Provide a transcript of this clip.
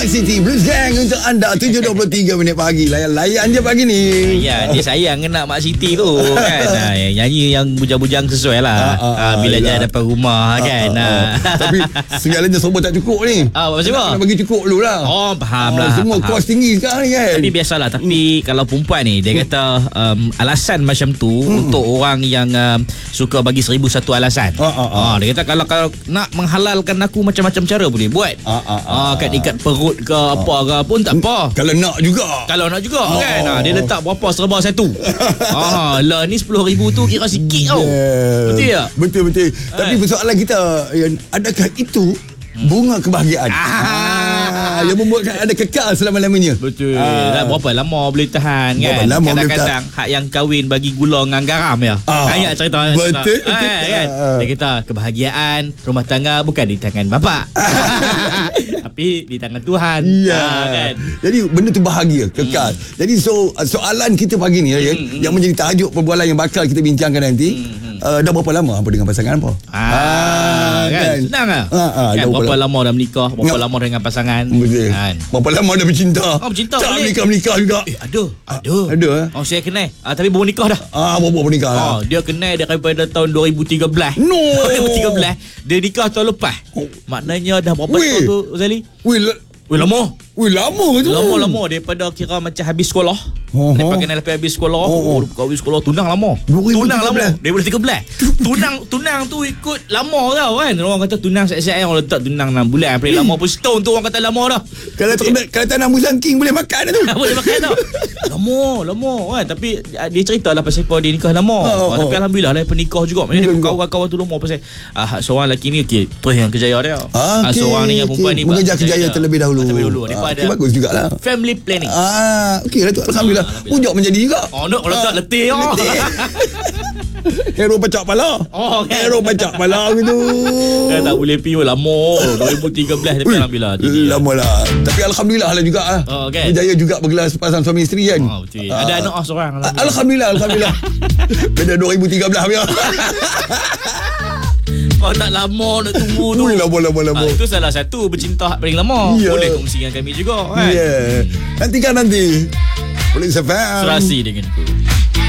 Mak Siti Blues Gang untuk anda 7.23 minit pagi. Layan je pagi ni. Ya, dia sayang kena Mak Siti tu kan. Nyanyi yang bujang-bujang sesuai lah. Bila dia depan rumah kan. Tapi segalanya semua tak cukup ni. Macam mana? Nak bagi cukup dulu lah. Faham lah. Semua kos tinggi sekarang ni kan. Tapi biasalah. Tapi kalau perempuan ni, dia kata alasan macam tu untuk orang yang suka bagi 1001 alasan. Dia kata kalau nak menghalalkan aku macam-macam cara boleh buat. Kat ikat perut ke apa ke pun tak apa. Kalau nak juga kan. Dia letak berapa serba satu. Lah ni 10,000 tu kira sikit tau. Betul tak? Betul. Tapi persoalan kita, adakah itu bunga kebahagiaan? Yang membuatkan anda kekal selama-lamanya. Betul. Berapa lama boleh tahan kan? Kadang-kadang hak yang kahwin bagi gula dengan garam ya. Ayat cerita. Betul. Kan? Dia kata kebahagiaan rumah tangga bukan di tangan bapa. Tapi di tangan Tuhan. Kan? Jadi benda tu bahagia, kekal. Jadi soalan kita pagi ni yang menjadi tajuk perbualan yang bakal kita bincangkan nanti. Dah berapa lama apa dengan pasangan apa? Kan? Senang lah. Kan? Berapa lama dah menikah, berapa lama dengan pasangan. Kan? Berapa lama dah bercinta? Bercinta tak boleh. menikah juga. Ada. Saya kenal. Tapi baru nikah dah. Baru nikah lah. Dia kenal daripada tahun 2013. 2013. Dia nikah tahun lepas. Maknanya dah berapa tahun tu, Zali? Lama tu. Lama daripada kira macam habis sekolah. Daripada kenal habis sekolah. Habis sekolah tunang lama. Tunang lama. Daripada 13. Tunang tu ikut lama tau kan. Orang kata tunang siap-siap orang letak tunang 6 bulan. Paling lama pun setahun tu orang kata lama dah. Kalau tak nak musang king boleh makan tu. Boleh makan tau. Lama kan. Tapi dia ceritalah pasal dia nikah lama. Tapi alhamdulillah lah penikah juga. Maknanya kawan-kawan tu lama pasal seorang lelaki ni terus yang kerjaya dia. Seorang ni yang perempuan ni mengejar kerjaya terlebih dahulu. Bagus jugalah. Family planning. Okey lah tu, alhamdulillah. Ujak menjadi juga. Nak kalau tak letih. Hero pecah kepala. Hero pecah kepala gitu. Tak boleh pergi lama. 2013 tapi alhamdulillah. Lama lah. Tapi alhamdulillah lah juga. Berjaya juga bergelar sepasang suami isteri kan. Betul. Ada anak seorang. Alhamdulillah. Beda 2013 punya. Tak lama nak tunggu tu. Lama. Itu salah satu bercinta paling lama. Boleh kongsi dengan kami juga kan. Nantikan nanti. Boleh sampai serasi dengan aku.